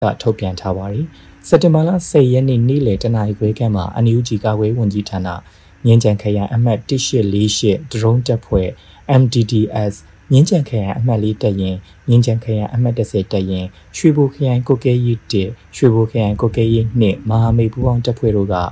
ထုတ်ပြန်ထားပါတယ်စက်တင်ဘာလ10ရက်နေ့နေ့လယ်တနာရီခွဲခန့်မှာ NUG ကာကွယ်ဝန်ကြီးဌာနမြင်းကြံခရိုင်အမှတ်1848ဒရုန်းတပ်ဖွဲ့ MDDS မြင်းကြံခရိုင်အမှတ်4တပ်ရင်မြင်းကြံခရိုင်အမှတ်10တပ်ရင်ရွှေဘိုခရိုင်ကိုကဲရီ1ရွှေဘိုခရိုင်ကိုကဲရီ2မဟာမိတ်ပူးပေါင်းတပ်ဖွဲ့တို့က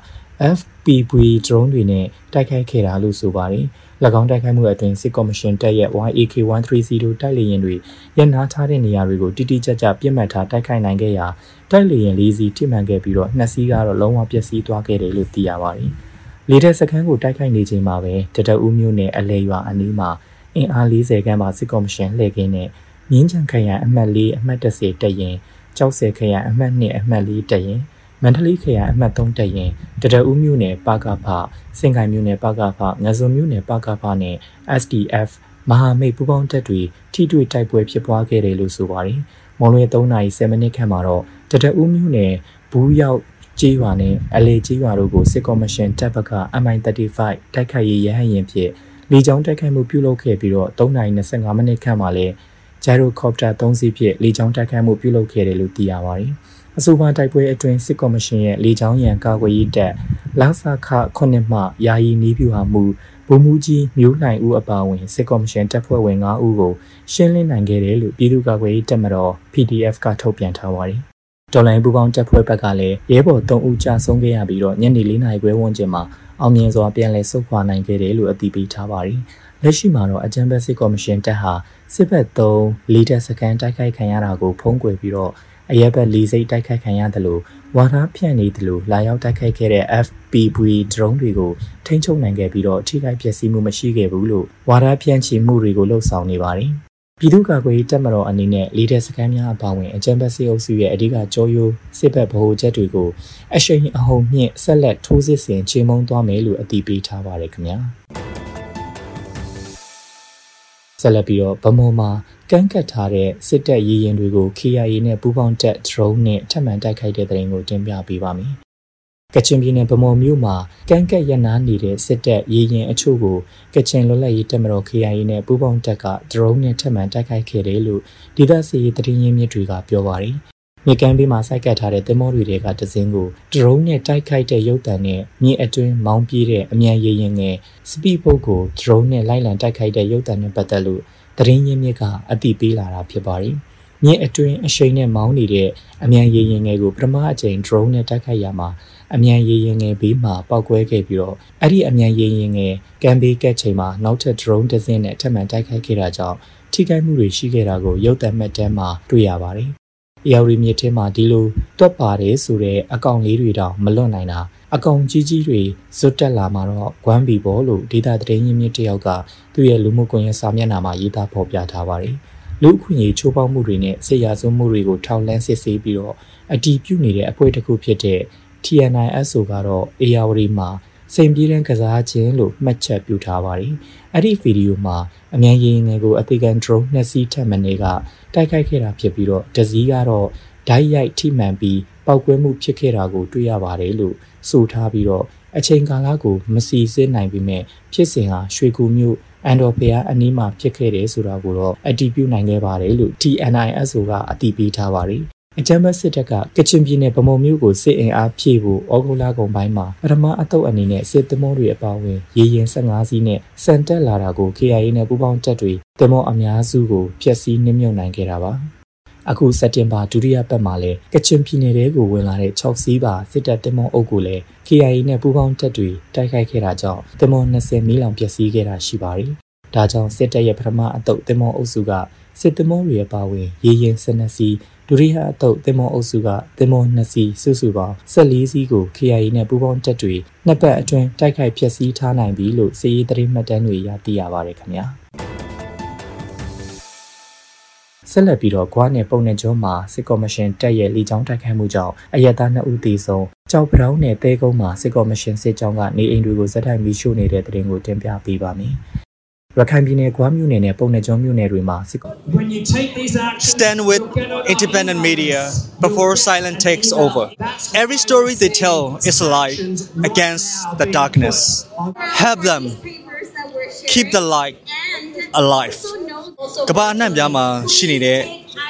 FPV ဒရုန်းတွေနဲ့တိုက်ခိုက်ခဲ့တာလို့ဆိုပါတယ်၎င်းတိုက်ခိုက်မှုအတွင်းစစ်ကော်မရှင်တပ်ရဲ့ YAK130 တိုက်လေယာဉ်တွေရန်နာထားတဲ့နေရာတွေကိုတိတိကျကျပြစ်မှတ်ထားတိုက်ခိုက်နိုင်ခဲ့ရာတိုက်လေယာဉ်၄စီးထိမှန်ခဲ့ပြီးတော့2စီးကတော့လုံးဝပျက်စီးသွားခဲ့တယ်လို့သိရပါတယ်လေတပ်စခန်းကိုတိုက်ခိုက်နေချိန်မှာပဲတတအူးမြို့နယ်အလဲရွာအနီးမှာအင်အား40ခန်းပါစစ်ကော်မရှင်လှည့်ကင်းနဲ့မြင်းချံခရိုင်အမှတ်4အမှတ်10တပ်ရင်ကြောက်စဲခရိုင်အမှတ်2အမှတ်4တပ်ရင်မန္တလေးခရိုင်အမှတ်3တပ်ရင်တတအူးမြို့နယ်ပကဖစင်ကိုင်မြို့နယ်ပကဖငဇုံမြို့နယ်ပကဖနဲ့ SDF မဟာမိတ်ပူးပေါင်းတပ်တွေထိတွေ့တိုက်ပွဲဖြစ်ပွားခဲ့တယ်လို့ဆိုပါတယ်။မွန်လွဲ3:10မိနစ်ခန့်မှာတော့တတအူးမြို့နယ်ဘူးရောက်ကျေးရွာနဲ့အလေကျေးရွာတို့ကိုစစ်ကော်မရှင်တပ်ဘက်က MI35 တိုက်ခိုက်ရေးရဟတ်ယာဉ်ဖြင့်လေကြောင်းတိုက်ခိုက်မှုပြုလုပ်ခဲ့ပြီးတော့3:25မိနစ်ခန့်မှာလည်းဂျိုင်ရိုကော်ပတာ3စီးဖြင့်လေကြောင်းတိုက်ခိုက်မှုပြုလုပ်ခဲ့တယ်လို့သိရပါတယ်။အဆိုပါတိုက်ပွဲအတွင်းစစ်ကော်မရှင်ရဲ့လေကြောင်းရန်ကာကွယ်ရေးတပ်လဆခ9မှယာယီနီးပြူဟာမှုဗိုလ်မှူးကြီးမျိုးလှိုင်ဦးအပါအဝင်စစ်ကော်မရှင်တပ်ဖွဲ့ဝင်9ဦးကိုရှင်းလင်းနိုင်ခဲ့တယ်လို့ပြည်သူ့ကာကွယ်ရေးတပ်မတော် PDF ကထုတ်ပြန်ထားပါတယ်။တော်လိုင်းပူပေါင်းတပ်ဖွဲ့ဘက်ကလည်းရဲဘော်3ဦးကြာဆုံးခဲ့ရပြီးတော့ညနေ4နာရီခွဲဝန်းကျင်မှာအောင်မြင်စွာပြန်လည်ဆုတ်ခွာနိုင်ခဲ့တယ်လို့အတည်ပြုထားပါတယ်။လက်ရှိမှာတော့အကြံပေးစစ်ကော်မရှင်တပ်ဟာစစ်ဘက်3လီတပ်စကန်တိုက်ခိုက်ခံရတာကိုဖုံးကွယ်ပြီးတော့အရက်ဘက်၄စိတ်တိုက်ခိုက်ခံရတယ်လို့ဝါဒဖြန့်နေတယ်လို့လာရောက်တိုက်ခိုက်ခဲ့တဲ့ FPV ဒရုန်းတွေကိုထိန်းချုပ်နိုင်ခဲ့ပြီးတော့ထိခိုက်ပျက်စီးမှုမရှိခဲ့ဘူးလို့ဝါဒဖြန့်ချီမှုတွေကိုလှုပ်ဆောင်နေပါတယ်။ပြည်သူ့ကာကွယ်ရေးတပ်မတော်အနေနဲ့လီဒက်စခန်းများအပါအဝင်အကြံပေးစစ်အုပ်စုရဲ့အဓိကကြောရိုးစစ်ဘက်ဗဟိုချက်တွေကိုအရှိန်အဟုန်မြင့်ဆက်လက်ထိုးစစ်ဆင်ချေမှုန်းသွားမယ်လို့အတည်ပြုထားပါတယ်ခင်ဗျာ။ဆက်လက်ပြီးတော့ဗမော်မှာကန့်ကတ်ထားတဲ့စစ်တပ်ရေရင်တွေကို KIA နဲ့ပူးပေါင်းတပ် drone နဲ့ထပ်မံတိုက်ခိုက်တဲ့တဲ့ရင်ကိုတင်ပြပေးပါမယ်။ကချင်ပြည်နယ်ဗမော်မြို့မှာကန့်ကတ်ရနာနေတဲ့စစ်တပ်ရေရင်အချို့ကိုကချင်လွတ်လပ်ရေးတပ်မတော် KIA နဲ့ပူးပေါင်းတပ်က drone နဲ့ထပ်မံတိုက်ခိုက်ခဲ့တယ်လို့ဒေသစစ်ရေးသတင်းရင်းမြစ်တွေကပြောပါတယ်။မြေကမ်းဘေးမှာစိုက်ကပ်ထားတဲ့သင်္ဘောတွေကတစင်းကို drone နဲ့တိုက်ခိုက်တဲ့ရုပ်သံနဲ့မြေအတွင်းမောင်းပြေးတဲ့အမြန်ရေရင်ငယ် speed boat ကို drone နဲ့လိုက်လံတိုက်ခိုက်တဲ့ရုပ်သံနဲ့ပတ်သက်လို့သတင်းရင်းမြစ်ကအတည်ပြုလာတာဖြစ်ပါတယ်။မြစ်အတွင်းအရှိန်နဲ့မောင်းနေတဲ့အမြန်ရေရင်ငယ်ကိုပထမအကြိမ် drone နဲ့တိုက်ခိုက်ရမှာအမြန်ရေရင်ငယ်ဘေးမှာပောက်ကွဲခဲ့ပြီးတော့အဲ့ဒီအမြန်ရေရင်ငယ်ကမ်းဘေးကက်ချိန်မှာနောက်ထပ် drone တစ်စင်းနဲ့ထပ်မံတိုက်ခိုက်ခဲ့တာကြောင့်ထိခိုက်မှုတွေရှိခဲ့တာကိုရုပ်သံမှတ်တမ်းမှာတွေ့ရပါတယ်။အေယာရီမြစ်ထဲမှာဒီလိုတွက်ပါတယ်ဆိုတဲ့အကောင့်လေးတွေတောင်မလွတ်နိုင်တာအကောင်ကြီးကြီးတွေဇွတ်တက်လာမှာတော့ဂွမ်းဘီဘောလို့ဒေတာသတင်းရင်းမြစ်တယောက်ကသူ့ရဲ့လူမှုကွန်ရက်စာမျက်နှာမှာရေးသားဖော်ပြထားပါတယ်။လူအခွင့်အရေးချိုးဖောက်မှုတွေနဲ့စစ်ရာဇဝတ်မှုတွေကိုထောက်လှမ်းစစ်ဆေးပြီးတော့အတည်ပြုနေတဲ့အဖွဲ့တစ်ခုဖြစ်တဲ့ TNISO ကတော့အေယာဝတီမှာစိန်ပြေးတဲ့ကစားခြင်းလို့မှတ်ချက်ပြုထားပါတယ်။အဲ့ဒီဗီဒီယိုမှာအမြန်ရေငယ်ကိုအသေးခံ drone 2စီးထပ်မံနေကတိုက်ခိုက်ခဲ့တာဖြစ်ပြီးတော့တစ်စီးကတော့ဓာတ်ရိုက်ထိမှန်ပြီးပောက်ကွဲမှုဖြစ်ခဲ့တာကိုတွေ့ရပါတယ်လို့ဆိုထားပြီးတော့အချိန်ကာလကိုမစီစစ်နိုင်ပေမဲ့ဖြစ်စဉ်ဟာရွှေကူမြို့အန်ဒိုဖီယာအနီးမှာဖြစ်ခဲ့တယ်ဆိုတာကိုတော့အတည်ပြုနိုင်ခဲ့ပါတယ်လို့ TNISO ကအတည်ပြုထားပါတယ်။အကြမ်းဖက်စစ်တပ်ကကချင်ပြည်နယ်ဗမော်မြို့ကိုစစ်အင်အားဖြည့်ဖို့ဩဂုတ်လကုန်ပိုင်းမှာပထမအသုတ်အနေနဲ့စစ်သမောတွေအပါအဝင်ရေရင်15စီးနဲ့စံတက်လာတာကို KIA နဲ့ပူးပေါင်းတပ်တွေသမောအများစုကိုဖျက်ဆီးနှိမ့်မြုပ်နိုင်ခဲ့တာပါ။အခုစက်တင်ဘာဒုတိယပတ်မှာလည်းကချင်ပြည်နယ်ထဲကိုဝင်လာတဲ့6စီးပါစစ်တပ်သင်္ဘောအုပ်ကိုလည်း KIA နဲ့ပူးပေါင်းတပ်တွေတိုက်ခိုက်ခဲ့တာကြောင့်သင်္ဘော20မီးလောင်ပျက်စီးခဲ့တာရှိပါတယ်။ဒါကြောင့်စစ်တပ်ရဲ့ပထမအသုတ်သင်္ဘောအုပ်စုကစစ်သင်္ဘောတွေအပါအဝင်ရေရင်12စီးဒုတိယအသုတ်သင်္ဘောအုပ်စုကသင်္ဘော2စီးစုစုပေါင်း14စီးကို KIA နဲ့ပူးပေါင်းတပ်တွေနှစ်ပတ်အတွင်းတိုက်ခိုက်ဖျက်ဆီးထားနိုင်ပြီလို့စစ်ရေးသတင်းမှတ်တမ်းတွေရသိရပါတယ်ခင်ဗျာ။ဆက်လက်ပြီးတော့ဂွားနယ်ပုံနယ်ကျွန်းမှာစစ်ကော်မရှင်တပ်ရဲ့လေကြောင်းတိုက်ခိုက်မှုကြောင့်အရက်သား2ဦးသေဆုံးကြောက်ပတောင်းနယ်တဲကုန်းမှာစစ်ကော်မရှင်စစ်ကြောင်းကနေအိမ်တွေကိုဇက်ထိုင်ပြီးရှို့နေတဲ့တဲ့တင်ကိုတင်ပြပေးပါမယ်။ရခိုင်ပြည်နယ်ဂွားမြို့နယ်နဲ့ပုံနယ်ကျွန်းမြို့နယ်တွေမှာစစ်ကော Stand with independent media before silence takes over. Every story they tell is a light against the darkness. Help them keep the light alive. ကမ္ဘာအနှံ့ပြားမှာရှိနေတဲ့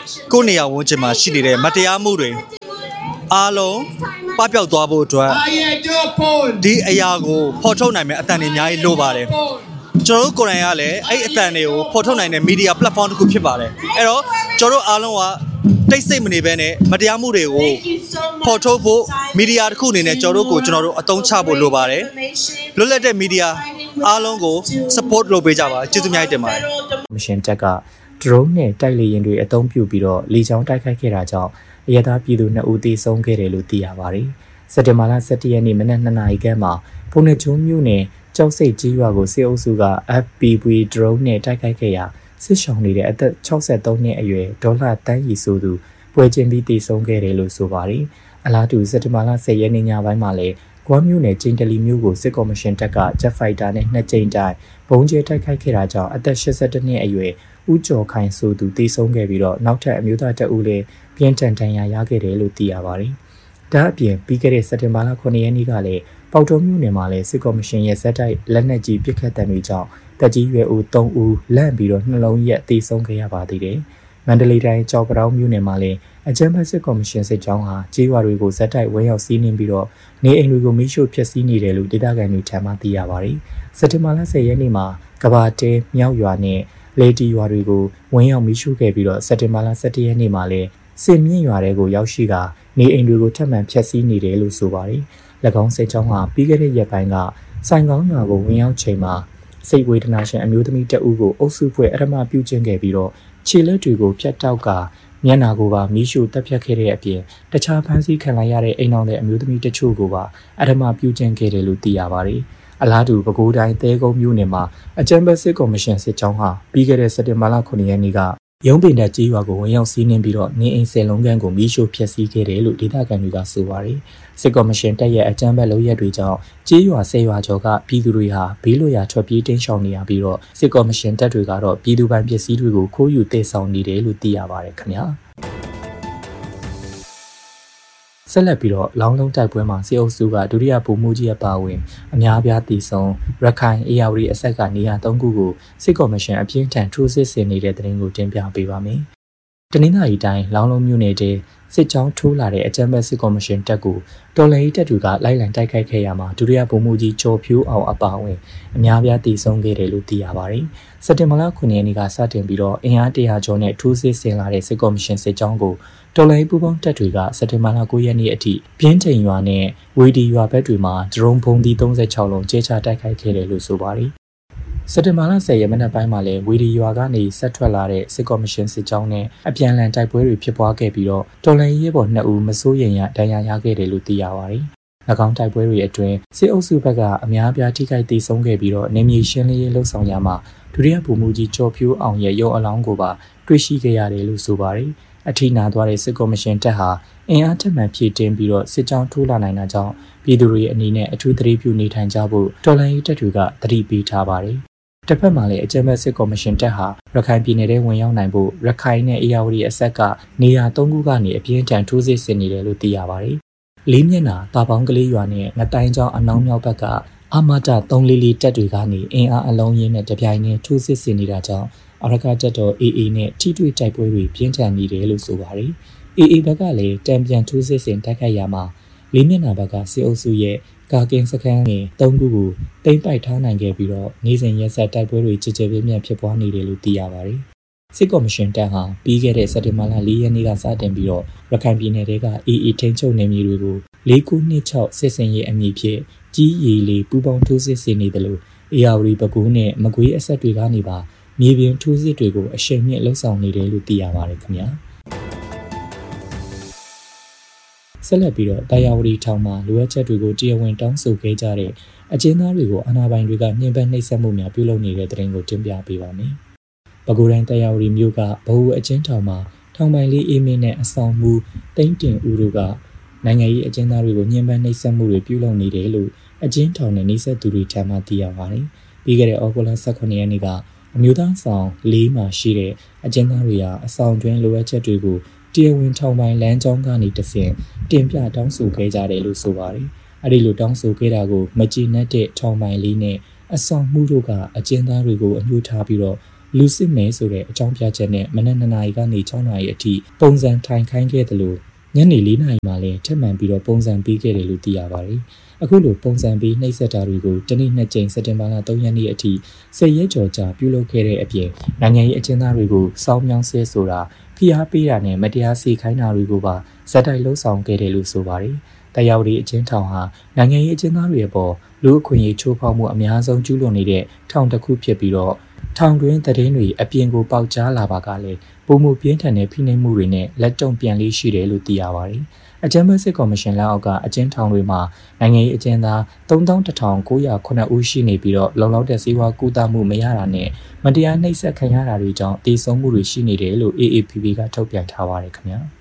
ကိုနေရဝန်းကျင်မှာရှိနေတဲ့မတရားမှုတွေအားလုံးပပျောက်သွားဖို့အတွက်ဒီအရာကိုဖော်ထုတ်နိုင်မယ့်အတန်တွေအများကြီးလိုပါတယ်ကျွန်တော်တို့ကိုယ်တိုင်ကလည်းအဲ့အတန်တွေကိုဖော်ထုတ်နိုင်တဲ့ media platform တစ်ခုဖြစ်ပါတယ်အဲ့တော့ကျွန်တော်တို့အားလုံးကတိတ်ဆိတ်မနေဘဲနဲ့မတရားမှုတွေကိုဖော်ထုတ်ဖို့ media တစ်ခုအနေနဲ့ကျွန်တော်တို့အသုံးချဖို့လိုပါတယ်လွတ်လပ်တဲ့ media အားလုံးကို support လုပ်ပေးကြပါကျေးဇူးများတင်ပါတယ်မရှင်တက်က drone နဲ့တိုက်လေယာဉ်တွေအသုံးပြုပြီးတော့လေကြောင်းတိုက်ခိုက်ခဲ့တာကြောင့်အရသာပြည်သူ2ဦးသေဆုံးခဲ့တယ်လို့သိရပါတယ်စက်တင်ဘာလ17ရက်နေ့မနက်2နာရီခန့်မှာဖုန်နချုံမြို့နယ်ကျောက်စိတ်ကြီးရွာကိုစစ်အုပ်စုက FPV drone နဲ့တိုက်ခိုက်ခဲ့ရာစစ်ဆောင်နေတဲ့အသက်63နှစ်အရွယ်ဒေါ်လာတန်းရီဆိုသူပွဲချင်းပြီးတည်ဆုံးခဲ့တယ်လို့ဆိုပါတယ်။အလားတူစက်တင်ဘာလ10ရက်နေ့ညပိုင်းမှာလည်းကွမ်းမြို့နယ်ကျင်းတလီမြို့ကိုစစ်ကော်မရှင်တပ်က Jet Fighter နဲ့2ကြိမ်တိုင်ဘုံကျဲတိုက်ခိုက်ခဲ့တာကြောင့်အသက်82နှစ်အရွယ်ဦးကျော်ခိုင်ဆိုသူတည်ဆုံးခဲ့ပြီးတော့နောက်ထပ်အမျိုးသားတအုပ်လည်းပြင်းထန်ဒဏ်ရာရခဲ့တယ်လို့သိရပါတယ်။ဒါအပြင်ပြီးခဲ့တဲ့စက်တင်ဘာလ9ရက်နေ့ကလည်းပေါတော်မြို့နယ်မှာလည်းစစ်ကော်မရှင်ရဲ့ဇက်တိုက်လက်နက်ကြီးပစ်ခတ်တဲ့တွေကြောင့်တက်ကြီးရွယ်ဦး3ဦးလန့်ပြီးတော့နှလုံးရက်တည်ဆုံးခဲ့ရပါသေးတယ်။မန္တလေးတိုင်းကြောက်ပတောင်းမြို့နယ်မှာလည်းအကြမ်းဖက်စစ်ကော်မရှင်စစ်ကြောင်းဟာကြေးရွာတွေကိုဇက်တိုက်ဝဲရောက်စီးနင်းပြီးတော့နေအိမ်တွေကိုမိရှို့ဖျက်ဆီးနေတယ်လို့ဒေသခံတွေထံမှသိရပါတယ်။စက်တင်ဘာလ10ရက်နေ့မှာကဘာတဲမြောက်ရွာနဲ့လေတီရွာတွေကိုဝင်းရောက်မိရှို့ခဲ့ပြီးတော့စက်တင်ဘာလ17ရက်နေ့မှာလည်းစစ်မြင့်ရွာတွေကိုရောက်ရှိကနေအိမ်တွေကိုထပ်မံဖျက်ဆီးနေတယ်လို့ဆိုပါတယ်။၎င်းစစ်ကြောင်းဟာပြီးခဲ့တဲ့ရက်ပိုင်းကဆိုင်ကောင်းရွာကိုဝင်ရောက်ချိန်မှာစိတ်ဝေဒနာရှင်အမျိုးသမီးတအုပ်ကိုအုပ်စုဖွဲ့အထမပြုကျင့်ခဲ့ပြီးတော့ခြေလက်တွေကိုဖြတ်တောက်ကမျက်နာကိုပါမီးရှို့တပ်ဖြတ်ခဲ့တဲ့အပြင်တခြားဖမ်းဆီးခံလိုက်ရတဲ့အိမ်တော်တဲ့အမျိုးသမီးတချို့ကိုပါအထမပြုကျင့်ခဲ့တယ်လို့သိရပါတယ်။အလားတူပဲခူးတိုင်းသဲကုန်းမြို့နယ်မှာအကြမ်းဖက်စစ်ကော်မရှင်စစ်ကြောင်းဟာပြီးခဲ့တဲ့စက်တင်ဘာလ9ရက်နေ့ကရုံးပင်တက်ကြီးရွာကိုဝင်ရောက်စီးနင်းပြီးတော့နေအိမ်10လုံးခန့်ကိုမီးရှို့ဖျက်ဆီးခဲ့တယ်လို့ဒေသခံတွေကဆိုပါတယ်။စစ်ကော်မရှင်တပ်ရဲ့အကြမ်းဖက်လုပ်ရက်တွေကြောင့်ကြီးရွာ10ရွာကျော်ကပြည်သူတွေဟာဘေးလွတ်ရာထွက်ပြေးတိမ်းရှောင်နေရပြီးတော့စစ်ကော်မရှင်တပ်တွေကတော့ပြည်သူပိုင်ပစ္စည်းတွေကိုခိုးယူတည်ဆောင်နေတယ်လို့သိရပါတယ်ခင်ဗျာ။ဆက်လက်ပြီးတော့လောင်းလုံးတိုက်ပွဲမှာစစ်အုပ်စုကဒုတိယဗိုလ်မှူးကြီးအပါအဝင်အများအပြားတည်ဆုံရခိုင်အေယာဝတီအဆက်ကနေရာ3ခုကိုစစ်ကော်မရှင်အပြင်းထန်ထိုးစစ်ဆင်နေတဲ့တဲ့တင်ကိုတင်ပြပေးပါမယ်။တနင်္လာရီတိုင်းလောင်းလုံးမြို့နယ်တဲစစ်ကြောင်းထိုးလာတဲ့အကြမ်းဖက်စစ်ကော်မရှင်တပ်ကိုတော်လှန်ရေးတပ်တွေကလိုက်လံတိုက်ခိုက်ခဲ့ရမှာဒုတိယဗိုလ်မှူးကြီးကျော်ဖြိုးအောင်အပါအဝင်အများအပြားတည်ဆုံခဲ့တယ်လို့သိရပါတယ်။စက်တင်ဘာလ9ရက်နေ့ကစတင်ပြီးတော့အင်အား100ကျော်နဲ့ထိုးစစ်ဆင်လာတဲ့စစ်ကော်မရှင်စစ်ကြောင်းကိုတော်လှန်ရေးပူးပေါင်းတပ်တွေကစက်တင်ဘာလ9ရက်နေ့အထိပြင်းထန်ရွာနဲ့ဝေဒီရွာဘက်တွေမှာဒရုန်းဘုံဒီ36လုံးကျဲချတိုက်ခိုက်ခဲ့တယ်လို့ဆိုပါတယ်။စက်တင်ဘာလ10ရက်မနက်ပိုင်းမှာလည်းဝေဒီရွာကနေဆက်ထွက်လာတဲ့စစ်ကော်မရှင်စစ်ကြောင်းနဲ့အပြန်အလှန်တိုက်ပွဲတွေဖြစ်ပွားခဲ့ပြီးတော့တော်လှန်ရေးဘော်2ဦးမစိုးရိမ်ရဒဏ်ရာရခဲ့တယ်လို့သိရပါတယ်။၎င်းတိုက်ပွဲတွေအတွင်းစစ်အုပ်စုဘက်ကအများအပြားထိခိုက်ဒေဆုံးခဲ့ပြီးတော့နေမြေရှင်းလင်းရေးလှုပ်ဆောင်ရမှာဒုတိယဗိုလ်မှူးကြီးကျော်ဖြိုးအောင်ရဲ့ရုံအလောင်းကိုပါတွေ့ရှိခဲ့ရတယ်လို့ဆိုပါတယ်။အထိနာသွားတဲ့စစ်ကော်မရှင်တပ်ဟာအင်အားထက်မှန်ဖြည့်တင်းပြီးတော့စစ်ကြောင်းထိုးလာနိုင်တာကြောင့်ပြည်သူတွေအနေနဲ့အထူးသတိပြုနေထိုင်ကြဖို့တော်လှန်ရေးတပ်တွေကသတိပေးထားပါတယ်။တစ်ဖက်မှာလည်းအကြမ်းဖက်စစ်ကော်မရှင်တပ်ဟာရခိုင်ပြည်နယ်ထဲဝင်ရောက်နိုင်ဖို့ရခိုင်နဲ့အေရဝတီအဆက်ကနေရာ3ခုကနေအပြင်းထန်ထိုးစစ်ဆင်နေတယ်လို့သိရပါတယ်။လေးမျက်နှာတာပေါင်းကလေးရွာနဲ့ငတိုင်းကျောင်းအနောက်မြောက်ဘက်ကအာမတာ344တပ်တွေကနေအင်အားအလုံးရင်းနဲ့တပြိုင်တည်းထိုးစစ်ဆင်နေတာကြောင့်အရကတပ်တော် AA နဲ့ထိတွေ့တိုက်ပွဲတွေပြင်းထန်နေတယ်လို့ဆိုပါတယ်။ AA ဘက်ကလည်းတံပြန်ထိုးစစ်ဆင်တိုက်ခိုက်ရမှာလေးမျက်နှာဘက်ကစစ်အုပ်စုရဲ့ကာကင်းစခန်းငယ်3ခုကိုတိမ့်ပိုက်ထားနိုင်ခဲ့ပြီးတော့နေစဉ်ရက်ဆက်တိုက်ပွဲတွေကြည်ကြဲပြင်းပြဖြစ်ပွားနေတယ်လို့သိရပါတယ်။စစ်ကော်မရှင်တပ်ဟာပြီးခဲ့တဲ့စက်တင်ဘာလ4ရက်နေ့ကစတင်ပြီးတော့ရခိုင်ပြည်နယ်က AA ထိန်းချုပ်နယ်မြေတွေကို4926စစ်စင်ရေးအမည်ဖြင့်ကြီးရီလေးပူးပေါင်းထိုးစစ်ဆင်နေတယ်လို့အေယာဝတီပဲခူးနဲ့မကွေးအဆက်တွေကနေပါမြေပြင်ထိုးစစ်တွေကိုအရှိန်မြင့်လှုပ်ဆောင်နေတယ်လို့သိရပါတယ်ခင်ဗျာဆက်လက်ပြီးတော့တာယာဝတီထောင်မှာလိုအပ်ချက်တွေကိုတရားဝင်တောင်းဆိုခဲ့ကြတဲ့အကျဉ်းသားတွေကိုအာဏာပိုင်တွေကညှဉ်းပန်းနှိပ်စက်မှုများပြုလုပ်နေတဲ့တဲ့တင်ကိုတင်ပြပေးပါမယ်။ပဲခူးတိုင်းတာယာဝတီမြို့ကဘဟုအကျဉ်းထောင်မှာထောင်ပိုင်လေးအေးမင်းနဲ့အဆောင်မှုတိမ့်တင်ဦးတို့ကနိုင်ငံရေးအကျဉ်းသားတွေကိုညှဉ်းပန်းနှိပ်စက်မှုတွေပြုလုပ်နေတယ်လို့အကျဉ်းထောင်နဲ့နှိပ်စက်သူတွေထံမှသိရပါတယ်။ပြီးခဲ့တဲ့ဩဂုတ်လ18ရက်နေ့ကအမျိုးသားဆောင်၄မှာရှိတဲ့အကျဉ်းသားတွေဟာအဆောင်တွင်းလိုအပ်ချက်တွေကိုတရားဝင်ထောင်ပိုင်လမ်းကြောင်းကနေတဆင့်တင်ပြတောင်းဆိုခဲ့ကြတယ်လို့ဆိုပါတယ်။အဲဒီလိုတောင်းဆိုခဲ့တာကိုမကျေနပ်တဲ့ထောင်ပိုင်လေးနဲ့အဆောင်မှုတို့ကအကျဉ်းသားတွေကိုအညှို့ထားပြီးတော့လူစစ်မဲဆိုတဲ့အကြောင်းပြချက်နဲ့မနက်2 နာရီကနေ6 နာရီအထိပုံစံထိုင်ခိုင်းခဲ့တယ်လို့ညနေ4 နာရီမှလည်းထပ်မံပြီးတော့ပုံစံပေးခဲ့တယ်လို့သိရပါတယ်။အခုလိုပုံစံပေးနှိပ်စက်တာတွေကိုတနေ့2 ကြိမ်စက်တင်ဘာလ3 ရက်နေ့အထိ10 ရက်ကျော်ကြာပြုလုပ်ခဲ့တဲ့အပြင်နိုင်ငံရေးအကျဉ်းသားတွေကိုစောင်းမြောင်းဆဲဆိုတာဖိအားပေးတာနဲ့မတရားစီခိုင်းတာတွေကိုပါဇက်တိုက်လှုပ်ဆောင်ခဲ့တယ်လို့ဆိုပါတယ်။တရားဝတီအကျဉ်းထောင်ဟာနိုင်ငံရေးအကျဉ်းသားတွေအပေါ်လူအခွင့်အရေးချိုးဖောက်မှုအများဆုံးကျူးလွန်နေတဲ့ထောင်တစ်ခုဖြစ်ပြီးတော့ထောင်တွင်းသတင်းတွေအပြင်ကိုပေါက်ကြားလာပါကလည်းပုံမှုပြင်းထန်တဲ့ဖိနှိပ်မှုတွေနဲ့လက်တုံ့ပြန်လေးရှိတယ်လို့သိရပါတယ်။အကြမ်းဖက်စစ်ကော်မရှင်လက်အောက်ကအကျဉ်းထောင်တွေမှာနိုင်ငံရေးအကျဉ်းသား31,909 ဦးရှိနေပြီးတော့လုံလောက်တဲ့စေဝါကူတာမှုမရတာနဲ့မတရားနှိပ်စက်ခံရတာတွေကြောင့်တည်ဆုံမှုတွေရှိနေတယ်လို့ AAPP ကထုတ်ပြန်ထားပါတယ်ခင်ဗျာ။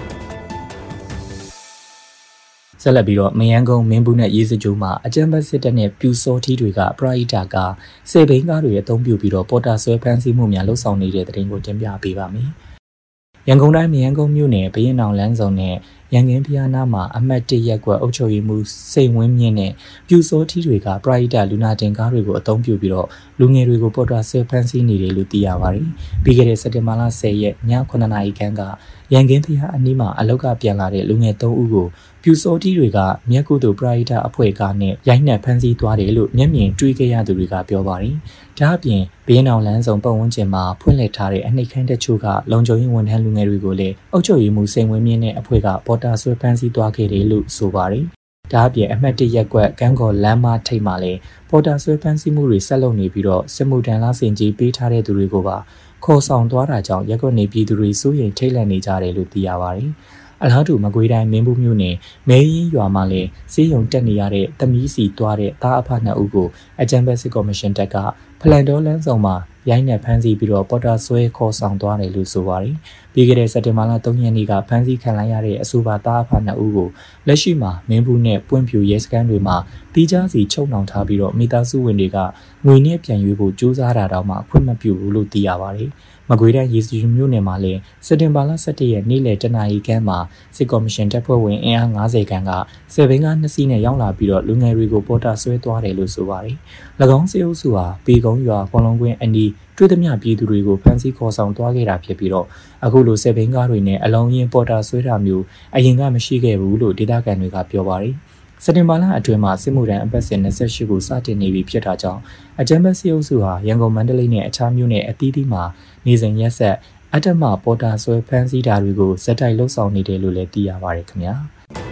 ဆက်လက်ပြီးတော့မယန်းကုန်းမင်းဘူးနဲ့ရေးစကြိုးမှာအကြမ်းဖက်စစ်တပ်နဲ့ပြူစောထီးတွေကပရိုက်တာကစေဘိန်းကားတွေအသုံးပြုပြီးတော့ပေါ်တာဆွဲဖမ်းဆီးမှုများလှုပ်ဆောင်နေတဲ့တဲ့တင်ကိုတင်ပြပေးပါမယ်။ရန်ကုန်တိုင်းမယန်းကုန်းမြို့နယ်ဘရင်အောင်လမ်းဆောင်နဲ့ရန်ကင်းဖျားနာမှာအမှတ်1ရပ်ကွက်အုပ်ချုပ်ရေးမှူးစိတ်ဝင်းမြင့်နဲ့ပြူစောထီးတွေကပရိုက်တာလူနာတင်ကားတွေကိုအသုံးပြုပြီးတော့လူငယ်တွေကိုပေါ်တာဆွဲဖမ်းဆီးနေတယ်လို့သိရပါတယ်။ပြီးခဲ့တဲ့စက်တင်ဘာလ10 ရက်ည9 နာရီခန့်ကရန်ကင်းဖျားအနီးမှာအလောက်ကပြန်လာတဲ့လူငယ်3 ဦးကိုပြူစောထီးတွေကမြက်ကုသိုလ်ပရိုက်တာအဖွဲ့ကနဲ့ရိုက်နှက်ဖမ်းဆီးသွားတယ်လို့မျက်မြင်တွေ့ခဲ့ရသူတွေကပြောပါတယ်။ဒါအပြင်ဘင်းအောင်လန်းဆောင်ပတ်ဝန်းကျင်မှာဖွင့်လှစ်ထားတဲ့အနှိပ်ခမ်းတချို့ကလုံခြုံရေးဝန်ထမ်းလူငယ်တွေကိုလည်းအုပ်ချုပ်ရေးမှူးစိန်ဝင်းမြင့်နဲ့အဖွဲ့ကပေါ်တာဆွဲဖမ်းဆီးသွားခဲ့တယ်လို့ဆိုပါတယ်။ဒါအပြင်အမှတ်1ရပ်ကွက်ကန်းကော်လမ်းမထိပ်မှာလည်းပေါ်တာဆွဲဖမ်းဆီးမှုတွေဆက်လုပ်နေပြီးတော့စစ်မှုထမ်းလားစင်ကြီးပေးထားတဲ့သူတွေကိုပါခေါ်ဆောင်သွားတာကြောင့်ရပ်ကွက်နေပြည်သူတွေစိုးရိမ်ထိတ်လန့်နေကြတယ်လို့သိရပါတယ်။အလားတူမကွေးတိုင်းမင်းဘူးမြို့နယ်မဲရင်ရွာမှာလည်းစီးရုံတက်နေရတဲ့သမီးစီသွားတဲ့သားအဖ2 ဦးကိုအကြမ်းဖက်စစ်ကော်မရှင်တပ်ကဖလန်တော်လန်းဆောင်မှာရိုင်းနှက်ဖမ်းဆီးပြီးတော့ပေါ်တာဆွဲခေါ်ဆောင်သွားတယ်လို့ဆိုပါတယ်။ပြီးခဲ့တဲ့စက်တင်ဘာလ3 ရက်နေ့ကဖမ်းဆီးခံလိုက်ရတဲ့အဆိုပါသားအဖ2 ဦးကိုလက်ရှိမှာမင်းဘူးနဲ့ပွင့်ဖြူရဲစခန်းတွေမှာတီးခြားစီချုပ်နှောင်ထားပြီးတော့မိသားစုဝင်တွေကငွေနဲ့ပြန်ရွေးဖို့ကြိုးစားတာတောင်မှခွင့်မပြုဘူးလို့သိရပါတယ်။မကွေးတိုင်းရေစကြိုမြို့နယ်မှာလည်းစက်တင်ဘာလ17 ရက်နေ့လယ်တနာရီခန့်မှာစစ်ကော်မရှင်တပ်ဖွဲ့ဝင်အင်အား50ခန့်ကစေဘင်းကား2 စီးနဲ့ရောက်လာပြီးတော့လူငယ်တွေကိုပေါ်တာဆွဲသွားတယ်လို့ဆိုပါတယ်။၎င်းစေအုပ်စုဟာပေကုန်းရွာပေါ်လုံးကွင်းအနီးတွေ့သမျှပြည်သူတွေကိုဖမ်းဆီးခေါ်ဆောင်သွားခဲ့တာဖြစ်ပြီးတော့အခုလိုစေဘင်းကားတွေနဲ့အလုံးရင်ပေါ်တာဆွဲတာမျိုးအရင်ကမရှိခဲ့ဘူးလို့ဒေသခံတွေကပြောပါတယ်။စက်တင်ဘာလအတွင်းမှာစစ်မှုထမ်းအပတ်စဉ်28ကိုစတင်နေပြီဖြစ်တာကြောင့်အကြမ်းဖက်စစ်အုပ်စုဟာရန်ကုန်မန္တလေးနဲ့အခြားမြို့နယ်အသီးသီးမှာနေစဉ်ရက်ဆက်အထက်မှပေါ်တာဆွဲဖမ်းဆီးတာတွေကိုဇက်တိုက်လှုပ်ဆောင်နေတယ်လို့လည်းသိရပါတယ်ခင်ဗျာ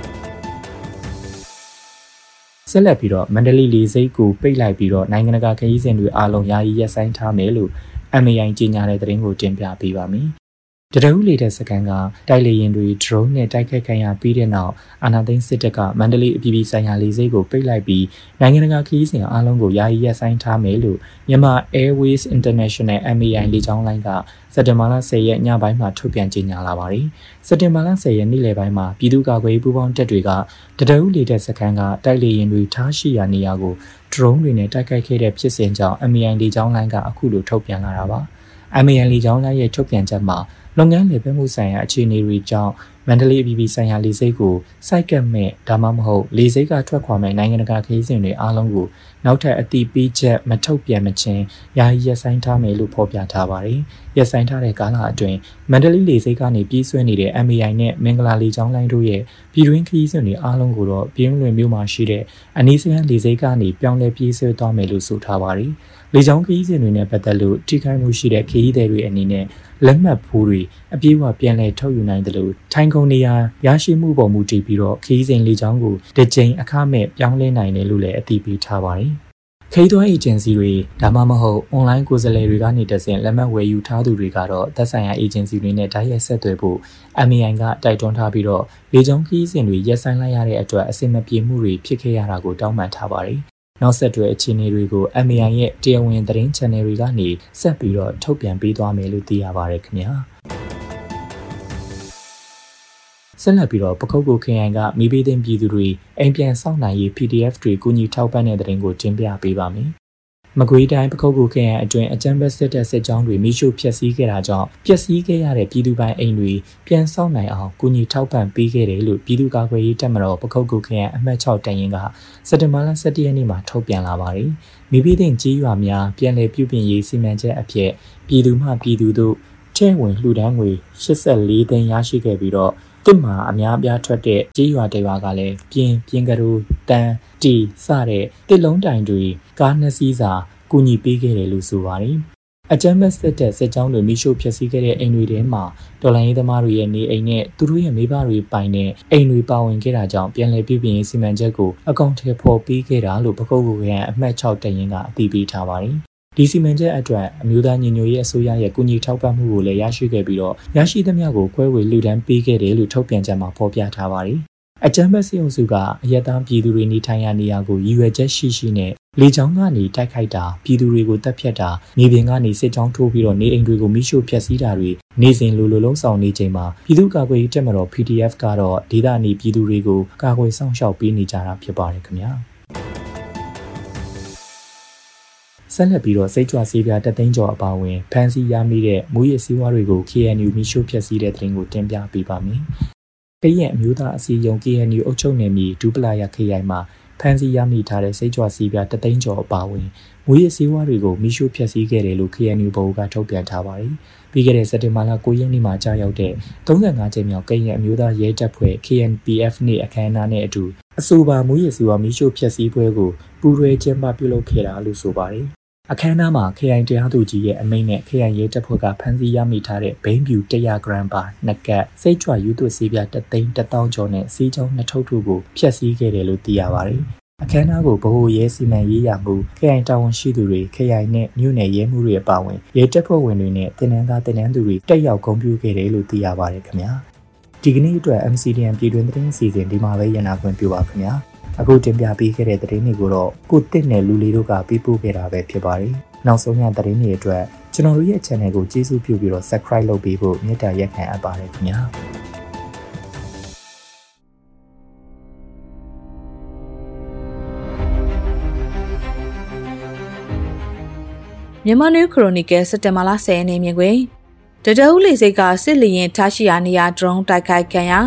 ဆက်လက်ပြီးတော့မန္တလေးလေဆိပ်ကိုပိတ်လိုက်ပြီးတော့နိုင်ငံတကာခရီးစဉ်တွေအားလုံးယာယီရပ်ဆိုင်းထားမယ်လို့ MAI ကြေညာတဲ့သတင်းကိုတင်ပြပေးပါမယ်တရဦးလေတဲ့စကန်ကတိုက်လေရင်တွေ drone နဲ့တိုက်ခိုက်ခံရပြီးတဲ့နောက်အာဏာသိမ်းစစ်တပ်ကမန္တလေးအပြည်ပြည်ဆိုင်ရာလေဆိပ်ကိုပိတ်လိုက်ပြီးနိုင်ငံတကာခရီးစဉ်အားလုံးကိုယာယီရပ်ဆိုင်းထားမယ်လို့မြန်မာ Airways International MAI လေကြောင်းလိုင်းကစက်တင်ဘာလ10 ရက်ညပိုင်းမှာထုတ်ပြန်ကြေညာလာပါတယ်။စက်တင်ဘာလ10 ရက်နေ့လယ်ပိုင်းမှာပြည်သူ့ကာကွယ်ရေးပူးပေါင်းတပ်တွေကတရဦးလေတဲ့စကန်ကတိုက်လေရင်တွေထားရှိရာနေရာကို drone တွေနဲ့တိုက်ခိုက်ခဲ့တဲ့ဖြစ်စဉ်ကြောင့် MAI လေကြောင်းလိုင်းကအခုလိုထုတ်ပြန်လာတာပါ။ MAI လေကြောင်းလိုင်းရဲ့ထုတ်ပြန်ချက်မှာလုပ်ငန်းလည်ပတ်မှုဆိုင်ရာအခြေအနေတွေကြောင့်မန္တလေးအပြည်ပြည်ဆိုင်ရာလေဆိပ်ကိုစိုက်ကပ်မဲ့ဒါမှမဟုတ်လေဆိပ်ကထွက်ခွာမဲ့နိုင်ငံတကာခရီးစဉ်တွေအားလုံးကိုနောက်ထပ်အတိပေးချက်မထုတ်ပြန်မချင်းယာယီရပ်ဆိုင်းထားမယ်လို့ဖော်ပြထားပါတယ်။ရပ်ဆိုင်းထားတဲ့ကာလအတွင်းမန္တလေးလေဆိပ်ကနေပြေးဆွဲနေတဲ့ MAI နဲ့မင်္ဂလာလေကြောင်းလိုင်းတို့ရဲ့ပြည်တွင်းခရီးစဉ်တွေအားလုံးကိုတော့ပြင်းလွင်မြို့မှာရှိတဲ့အနီးစပ်လေဆိပ်ကနေပြောင်းလဲပြေးဆွဲသွားမယ်လို့ဆိုထားပါတယ်။လေကြောင်းခရီးစဉ်တွေနဲ့ပတ်သက်လို့ထိခိုက်မှုရှိတဲ့ခရီးသည်တွေအနေနဲ့လက်မှတ်ဖိုးတွေအပြေးအဝပြန်လည်ထုတ်ယူနိုင်တယ်လို့ထိုင်းကုန်နေရာရရှိမှုပေါ်မူတည်ပြီးတော့ခရီးစဉ်လေကြောင်းကိုတစ်ကြိမ်အခမဲ့ပြောင်းလဲနိုင်တယ်လို့လည်းအသိပေးထားပါတယ်။ခရီးသွားအေဂျင်စီတွေဒါမှမဟုတ် online ကိုယ်စားလှယ်တွေကနေတဆင့်လက်မှတ်ဝယ်ယူထားသူတွေကတော့သက်ဆိုင်ရာအေဂျင်စီတွေနဲ့တိုက်ရိုက်ဆက်သွယ်ဖို့ MAI ကတိုက်တွန်းထားပြီးတော့လေကြောင်းခရီးစဉ်တွေရပ်ဆိုင်းလိုက်ရတဲ့အတွက်အဆင်မပြေမှုတွေဖြစ်ခဲ့ရတာကိုတောင်းပန်ထားပါတယ်။နောက်ဆက်တွဲအခြေအနေတွေကို MAI ရဲ့တရားဝင်သတင်း channel တွေကနေဆက်ပြီးတော့ထုတ်ပြန်ပေးသွားမယ်လို့သိရပါတယ်ခင်ဗျာဆက်လက်ပြီးတော့ပခုတ်ကိုခရိုင်ကမိဘသိန်းပြည်သူတွေအိမ်ပြန်ဆောက်နိုင်ရေး PDF တွေကူညီထောက်ပံ့တဲ့တဲ့တင်ကိုတင်ပြပေးပါမယ်မကွေးတိုင်းပခုတ်ကူခရိုင်အတွင်းအကြမ်းဖက်စစ်တပ်စစ်ကြောင်းတွေမိရှုဖျက်ဆီးခဲ့တာကြောင့်ပျက်စီးခဲ့ရတဲ့ပြည်သူပိုင်အိမ်တွေပြန်ဆောက်နိုင်အောင်ကူညီထောက်ပံ့ပေးခဲ့တယ်လို့ပြည်သူ့ကာကွယ်ရေးတပ်မတော်ပခုတ်ကူခရိုင်အမှတ်6တပ်ရင်းကစက်တင်ဘာလ17ရက်နေ့မှာထုတ်ပြန်လာပါတယ်။မိဘတင်ကြီးရွာများပြန်လည်ပြုပြင်ရေးစီမံချက်အဖြစ်ပြည်သူမှပြည်သူတို့ထဲဝင်လှူဒန်းငွေ84သိန်းရရှိခဲ့ပြီးတော့တစ်မှာအများပြားထွက်တဲ့ကြေးရွာတွေကလည်းပြင်ကရိုတန်တီစတဲ့တစ်လုံးတိုင်တွေကားနှစ်စီးစာကူညီပေးခဲ့တယ်လို့ဆိုပါတယ်။အကြမ်းဖက်စစ်တပ်စစ်ကြောင်းတွေမိရှုဖျက်ဆီးခဲ့တဲ့အိမ်တွေထဲမှာတော်လှန်ရေးသမားတွေရဲ့နေအိမ်နဲ့သူတို့ရဲ့မိဘတွေပိုင်တဲ့အိမ်တွေပါဝင်ခဲ့တာကြောင့်ပြန်လည်ပြုပြင်ရေးစီမံချက်ကိုအကောင့်ထဲပေါ်ပေးခဲ့တာလို့ပခုတ်ကူခရိုင်အမှတ်6တပ်ရင်းကအတည်ပြုထားပါတယ်။ဒီစီမံချက်အတွက်အမျိုးသားညီညွတ်ရေးအစိုးရရဲ့ကူညီထောက်ပံ့မှုကိုလည်းရရှိခဲ့ပြီးတော့ရရှိသမျှကိုခွဲဝေလှူဒန်းပေးခဲ့တယ်လို့ထုတ်ပြန်ချက်မှာဖော်ပြထားပါတယ်။အကြမ်းဖက်စစ်အုပ်စုကအရက်သားပြည်သူတွေနေထိုင်ရာနေရာကိုရည်ရွယ်ချက်ရှိနဲ့လေကြောင်းကနေတိုက်ခိုက်တာပြည်သူတွေကိုတပ်ဖြတ်တာနေပြင်ကနေစစ်ကြောင်းထိုးပြီးတော့နေအိမ်တွေကိုမိရှို့ဖျက်ဆီးတာတွေနေစဉ်လိုလုံးဆောင်နေချိန်မှာပြည်သူ့ကာကွယ်ရေးတပ်မတော် PDF ကတော့ဒေသနေပြည်သူတွေကိုကာကွယ်စောင့်ရှောက်ပေးနေကြတာဖြစ်ပါတယ်ခင်ဗျာဆက်လက်ပြီးတော့စိတ်ကြွဆေးပြား3သိန်းကျော်အပါအဝင်ဖမ်းဆီးရမိတဲ့မူရစ်ဆေးဝါးတွေကို KNU မိရှို့ဖျက်ဆီးတဲ့သတင်းကိုတင်ပြပေးပါမယ်။ကရင်အမျိုးသားအစည်းအရုံး KNU အုပ်ချုပ်နယ်မြေဒူပလာယာခရိုင်မှာဖမ်းဆီးရမိထားတဲ့စိတ်ကြွဆေးပြား3သိန်းကျော်အပါအဝင်မူရစ်ဆေးဝါးတွေကိုမိရှို့ဖျက်ဆီးခဲ့တယ်လို့ KNU ဘုတ်ကထုတ်ပြန်ထားပါတယ်။ပြီးခဲ့တဲ့စက်တင်ဘာလ9ရက်နေ့မှာကြာရောက်တဲ့35ကြိမ်မြောက်ကရင်အမျိုးသားရဲတပ်ဖွဲ့ KNPF နေ့အခမ်းအနားနဲ့အတူအဆိုပါမူရစ်ဆေးဝါးမိရှို့ဖျက်ဆီးပွဲကိုပူးတွဲကျင်းပပြုလုပ်ခဲ့တာလို့ဆိုပါတယ်။အခမ်းအနားမှာခရိုင်တရားသူကြီးရဲ့အမိန့်နဲ့ခရိုင်ရဲတပ်ဖွဲ့ကဖမ်းဆီးရမိထားတဲ့ဘိန်းဖြူ100 ဂရမ်ပါနှစ်ကပ်စိတ်ကြွယူသွဆေးပြား3,100,000 ကျော်နဲ့စီးကြောင်း2ထုပ်တို့ကိုဖျက်ဆီးခဲ့တယ်လို့သိရပါတယ်။အခမ်းအနားကိုဗဟိုရဲစီမံရေးရမှုခရိုင်တာဝန်ရှိသူတွေခရိုင်နဲ့မြို့နယ်ရဲမှုတွေအပါအဝင်ရဲတပ်ဖွဲ့ဝင်တွေနဲ့တင်နန်းသားတင်နန်းသူတွေတက်ရောက်ဂုဏ်ပြုခဲ့တယ်လို့သိရပါတယ်ခင်ဗျာ။ဒီကနေ့အတွက် MCDN ပြည်တွင်းသတင်းအစီအစဉ်ဒီမှာပဲရန်နာခွင့်ပြုပါခင်ဗျာ။အခုတင်ပြပေးခဲ့တဲ့သတင်းတွေကိုတော့ကိုတစ်နဲ့လူလေးတို့ကပေးပို့ခဲ့တာပဲဖြစ်ပါတယ်။နောက်ဆုံးရသတင်းတွေအတွက်ကျွန်တော်တို့ရဲ့ channel ကိုကျေးဇူးပြုပြီးတော့ subscribe လုပ်ပေးဖို့မေတ္တာရက်ခံအပ်ပါတယ်ခင်ဗျာ။မြန်မာ New Chronicle စက်တင်ဘာလ10ရက်နေ့မြင်ကွယ်တတအုပ်လေစိတ်ကစစ်လျင်ထားရှိရာနေရာ drone တိုက်ခိုက်ခံရ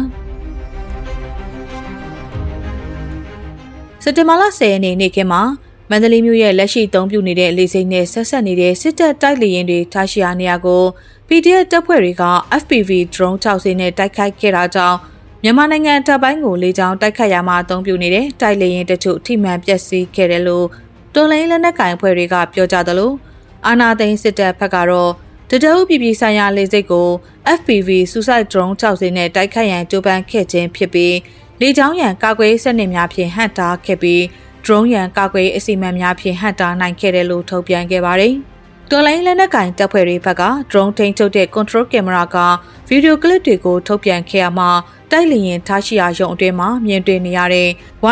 စက်တင်ဘာလ10ရက်နေ့နေ့ခင်းမှာမန္တလေးမြို့ရဲ့လက်ရှိအုံပြုနေတဲ့လေစိတ်နဲ့ဆက်ဆက်နေတဲ့စစ်တပ်တိုက်လေရင်တွေထားရှိရာနေရာကို PDF တပ်ဖွဲ့တွေက FPV drone 6စင်းနဲ့တိုက်ခိုက်ခဲ့တာကြောင့်မြန်မာနိုင်ငံတပ်ပိုင်းကိုလေကြောင်းတိုက်ခိုက်ရမှာအုံပြုနေတဲ့တိုက်လေရင်တချို့ထိမှန်ပျက်စီးခဲ့တယ်လို့တော်လိုင်းလက်နက်ကိုင်အဖွဲ့တွေကပြောကြသလိုအာနာသိန်းစစ်တပ်ဘက်ကတော့တတအုပ်ပြည်ပြည်ဆိုင်ရာလေစိတ်ကို FPV Suicide Drone 6စင်းနဲ့တိုက်ခိုက်ရန်ကြိုးပမ်းခဲ့ခြင်းဖြစ်ပြီးလေကြောင်းရန်ကာကွယ်စနစ်များဖြင့်ဟန့်တားခဲ့ပြီး drone ရန်ကာကွယ်အစီအမံများဖြင့်ဟန့်တားနိုင်ခဲ့တယ်လို့ထုတ်ပြန်ခဲ့ပါတယ်။တော်လိုင်းလက်နက်ကင်တပ်ဖွဲ့တွေဘက်က drone ထိန်းချုပ်တဲ့ control camera ကဗီဒီယိုကလစ်တွေကိုထုတ်ပြန်ခဲ့ရမှာတိုက်လေရင်ထားရှိရာရုံအတွင်းမှာမြင်တွေ့နေရတဲ့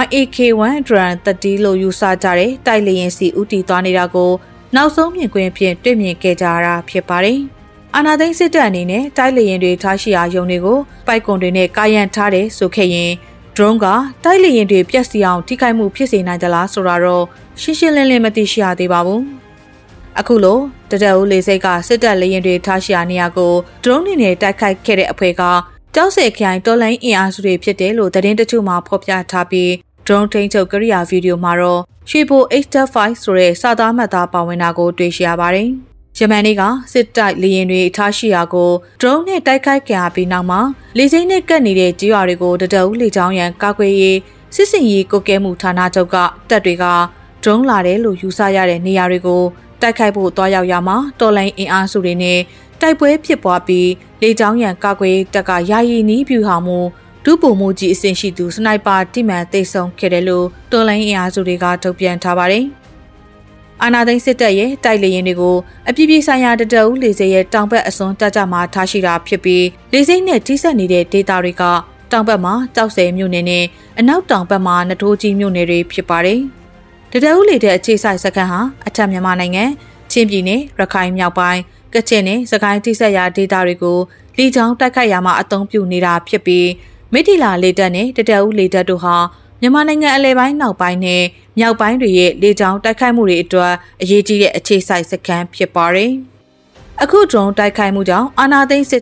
YAK-1 drone 30လို့ယူဆကြတဲ့တိုက်လေရင်စီဦးတည်သွားနေတာကိုနောက်ဆုံးမြင်ကွင်းဖြင့်တွေ့မြင်ခဲ့ကြရတာဖြစ်ပါတယ်။အာနာသိန်းစစ်တပ်အနေနဲ့တိုက်လေရင်တွေထားရှိရာရုံတွေကိုပိုက်ကွန်တွေနဲ့ကာရန်ထားတယ်ဆိုခဲ့ရင်drone ကတိုက်လေရင်တွေပြက်စီအောင်ထိခိုက်မှုဖြစ်စေနိုင်သလားဆိုတာတော့ရှင်းရှင်းလင်းလင်းမသိရှိရသေးပါဘူး။အခုလိုတတအုပ်လေစိတ်ကစစ်တပ်လေရင်တွေထားရှိရာနေရာကို drone နဲ့တိုက်ခိုက်ခဲ့တဲ့အဖွဲ့ကကြောက်စဲခိုင်တော်လိုင်းအင်အားစုတွေဖြစ်တယ်လို့သတင်းတချို့မှာဖော်ပြထားပြီး drone ထိန်းချုပ်ကိရိယာဗီဒီယိုမှာတော့ရွှေဘို H-5 ဆိုတဲ့စာသားမှတ်သားပါဝင်တာကိုတွေ့ရှိရပါတယ်။ဂျမန်တွေကစစ်တိုက်လေရင်တွေထားရှိရာကို drone နဲ့တိုက်ခိုက်ခံရပြီးနောက်မှာလေစိမ်းနဲ့ကပ်နေတဲ့ကြေးရွာတွေကိုတတအုပ်လေကြောင်းရန်ကာကွယ်ရေးစစ်စင်ရေးကုတ်ကဲမှုဌာနချုပ်ကတပ်တွေက drone လာတယ်လို့ယူဆရတဲ့နေရာတွေကိုတိုက်ခိုက်ဖို့တွားရောက်ရမှာတော်လိုင်းအင်အားစုတွေနဲ့တိုက်ပွဲဖြစ်ပွားပြီးလေကြောင်းရန်ကာကွယ်တပ်ကယာယီနီးပြူဟောင်မှုဒုပုံမှုကြီးအဆင့်ရှိသူစနိုက်ပါတိမှန်တိတ်ဆုံခဲ့တယ်လို့တော်လိုင်းအင်အားစုတွေကထုတ်ပြန်ထားပါတယ်။အာနာသိန်းစစ်တပ်ရဲ့တိုက်လေရင်တွေကိုအပြည်ပြည်ဆိုင်ရာတတအုပ်လေဆိပ်ရဲ့တောင်ဘက်အစွန်တပ်ကြမှာထားရှိတာဖြစ်ပြီးလေဆိပ်နဲ့ထိစပ်နေတဲ့ဒေသတွေကတောင်ဘက်မှာကြောက်စဲမြို့နယ်နဲ့အနောက်တောင်ဘက်မှာနထိုးကြီးမြို့နယ်တွေဖြစ်ပါတယ်။တတအုပ်လေတဲ့အခြေစိုက်စခန်းဟာအထက်မြန်မာနိုင်ငံချင်းပြည်နယ်ရခိုင်မြောက်ပိုင်းကချင်နဲ့စကိုင်းထိစပ်ရာဒေသတွေကိုလေကြောင်းတိုက်ခိုက်ရမှာအသုံးပြုနေတာဖြစ်ပြီးမိထီလာလေတပ်နဲ့တတအုပ်လေတပ်တို့ဟာမြန်မာနိုင်ငံအလဲပိုင်းနောက်ပိုင်းနဲ့မြောက်ပိုင်းတွေရဲ့လေကြောင်းတိုက်ခိုက်မှုတွေအတွက်အရေးကြီးတဲ့အခြေစိုက်စခန်းဖြစ်ပါတယ်။အခု drone တိုက်ခိုက်မှုကြောင့်အာဏာသိမ်းစစ်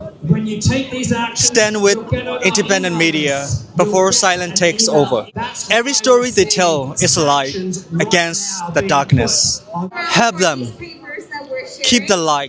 Stand with independent media before silence takes over. Every story they tell is a light against the darkness. Help them keep the light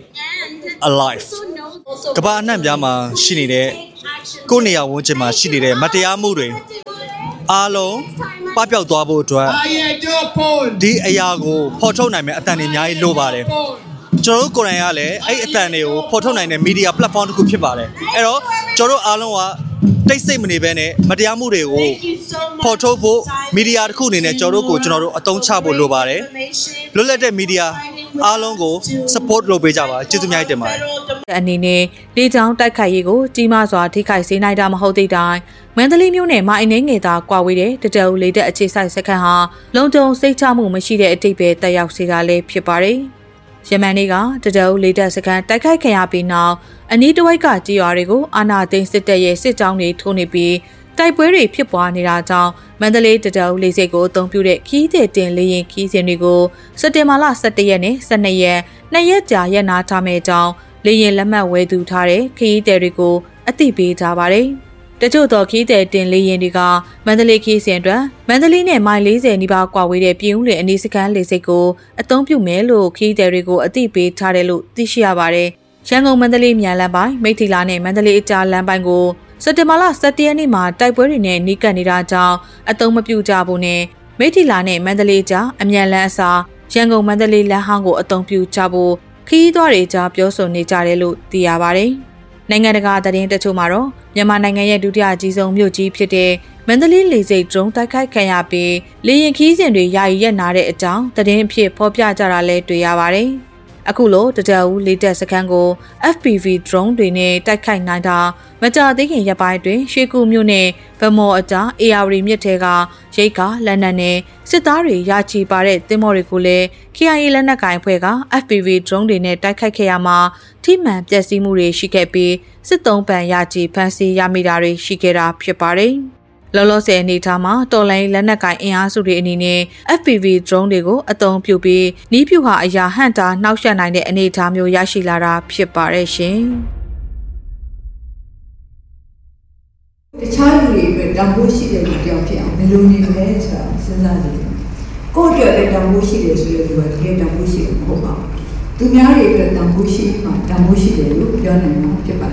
alive. ကမ္ဘာအနှံ့ပြားမှာရှိနေတဲ့ကိုယ့်နေရာဝန်းကျင်မှာရှိနေတဲ့မတရားမှုတွေအားလုံးပပျောက်သွားဖို့အတွက်ဒီအရာကိုဖော်ထုတ်နိုင်မယ့်အသံတွေအများကြီးလိုပါတယ်ကျွန်တော်တို့ကိုယ်တိုင်ကလည်းအဲ့အသံတွေကိုဖော်ထုတ်နိုင်တဲ့ media platform တစ်ခုဖြစ်ပါတယ်အဲ့တော့ကျွန်တော်တို့အားလုံးကတိတ်ဆိတ်မနေဘဲနဲ့မတရားမှုတွေကိုဖော်ထုတ်ဖို့ media တစ်ခုအနေနဲ့ကျွန်တော်တို့အသုံးချဖို့လိုပါတယ်လွတ်လပ်တဲ့ media အားလုံးကို support လုပ်ပေးကြပါကျေးဇူးများတင်ပါတယ်အနေနဲ့လေကြောင်းတိုက်ခိုက်ရေးကိုကြီးမားစွာထိခိုက်စေနိုင်တာမဟုတ်သေးတိုင်းမန္တလေးမြို့နယ်မှာအင်းငယ်သာကွာဝေးတဲ့တတအူလေးတဲ့အခြေစိုက်စခန်းဟာလုံခြုံစိတ်ချမှုမရှိတဲ့အတိတ်ပဲတက်ရောက်စေတာလည်းဖြစ်ပါတယ်။ယမန်နေ့ကတတအူလေးတဲ့စခန်းတိုက်ခိုက်ခံရပြီးနောက်အနီးတစ်ဝိုက်ကကြေးရွာတွေကိုအာဏာသိမ်းစစ်တပ်ရဲ့စစ်ကြောင်းတွေထိုးနေပြီးတိုက်ပွဲတွေဖြစ်ပွားနေတာကြောင့်မန္တလေးတတအူလေးစိတ်ကိုအုံပြုတဲ့ခီးတဲ့တင်လေရင်ခီးစဉ်တွေကိုစက်တင်ဘာလ17ရက်နဲ့12ရက်2ရက်ကြာရက်နာထားမယ့်ကြောင်းလေရင်လက်မှတ်ဝယ်သူထားတဲ့ခီးတဲ့တွေကိုအသိပေးကြပါတယ်။တချို့သောခီးတဲ့တင်လေရင်တွေကမန္တလေးခီးစဉ်အတွက်မန္တလေးနဲ့မိုင်40နီးပါးကွာဝေးတဲ့ပြည်ဦးလွင်အနီးစခန်းလေစိတ်ကိုအသုံးပြုမယ်လို့ခီးတဲ့တွေကိုအသိပေးထားတယ်လို့သိရှိရပါတယ်။ရန်ကုန်မန္တလေးမြန်လမ်းပိုင်းမိထီလာနဲ့မန္တလေးအကြားလမ်းပိုင်းကိုစက်တင်ဘာလ17ရက်နေ့မှာတိုက်ပွဲတွေနဲ့နှိကပ်နေတာကြောင့်အသုံးမပြုကြဘူးနဲ့မိထီလာနဲ့မန္တလေးကြားအမြန်လမ်းအစားရန်ကုန်မန္တလေးလမ်းဟောင်းကိုအသုံးပြုကြဖို့ခီးသွားတွေကြားပြောဆိုနေကြတယ်လို့သိရပါတယ်။နိုင်ငံတကာသတင်းတချို့မှာတော့မြန်မာနိုင်ငံရဲ့ဒုတိယအကြီးဆုံးမြို့ကြီးဖြစ်တဲ့မန္တလေးလေဆိပ် drone တိုက်ခိုက်ခံရပြီးလေယာဉ်ခီးစဉ်တွေယာယီရပ်နာတဲ့အကြောင်းသတင်းအဖြစ်ဖော်ပြကြတာလည်းတွေ့ရပါတယ်။အခုလိုတတအူလေးတက်စခန်းကို FPV drone တွေနဲ့တိုက်ခိုက်နိုင်တာမကြာသေးခင်ရက်ပိုင်းတွင်ရွှေကူမြို့နယ်ဗမော်အကြား AR မြစ်ထဲကရိတ်ကလက်နက်နဲ့စစ်သားတွေရာချီပါတဲ့သင်္ဘောတွေကိုလည်း KIA လက်နက်ကိုင်အဖွဲ့က FPV drone တွေနဲ့တိုက်ခိုက်ခဲ့ရမှာထိမှန်ပျက်စီးမှုတွေရှိခဲ့ပြီးစစ်သုံးပန်ရာချီဖမ်းဆီးရမိတာတွေရှိခဲ့တာဖြစ်ပါတယ်။လောလောဆယ်အနေထားမှာတော်လိုင်းလက်နက်ကိုင်အင်အားစုတွေအနေနဲ့ FPV drone တွေကိုအသုံးပြုပြီးနီးပြူဟာအရာဟန့်တာနှောက်ယှက်နိုင်တဲ့အနေအထားမျိုးရရှိလာတာဖြစ်ပါတယ်ရှင်။တခြားလူတွေအတွက်တန်ဖိုးရှိတဲ့လူတယောက်ဖြစ်အောင်ဘယ်လိုနေမလဲဆိုတာစဉ်းစားကြည့်။ကိုယ့်အတွက်လည်းတန်ဖိုးရှိတယ်ဆိုတဲ့လူကတကယ်တန်ဖိုးရှိမှာမဟုတ်ပါဘူး။သူများတွေအတွက်တန်ဖိုးရှိမှတန်ဖိုးရှိတယ်လို့ပြောနိုင်မှာဖြစ်ပါတယ်